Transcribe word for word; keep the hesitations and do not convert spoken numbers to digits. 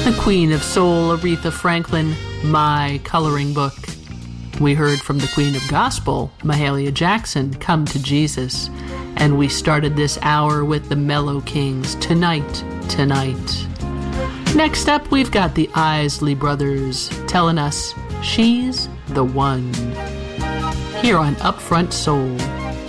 the Queen of Soul, Aretha Franklin, My Coloring Book. We heard from the Queen of Gospel, Mahalia Jackson, Come to Jesus. And we started this hour with the Mellow Kings, Tonight, Tonight. Next up, we've got the Isley Brothers telling us she's the one. Here on Upfront Soul.